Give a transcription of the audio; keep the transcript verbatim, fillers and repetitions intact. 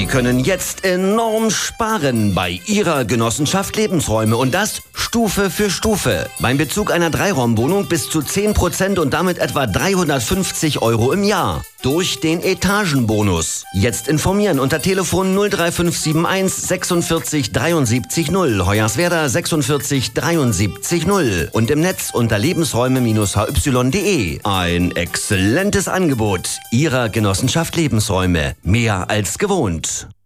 Sie können jetzt enorm sparen bei Ihrer Genossenschaft Lebensräume und das Stufe für Stufe. Beim Bezug einer Dreiraumwohnung bis zu zehn Prozent und damit etwa dreihundertfünfzig Euro im Jahr. Durch den Etagenbonus. Jetzt informieren unter Telefon null drei fünf sieben eins sechsundvierzig dreiundsiebzig null, Hoyerswerda sechsundvierzig dreiundsiebzig null und im Netz unter lebensräume Bindestrich h y punkt d e. Ein exzellentes Angebot Ihrer Genossenschaft Lebensräume. Mehr als gewohnt.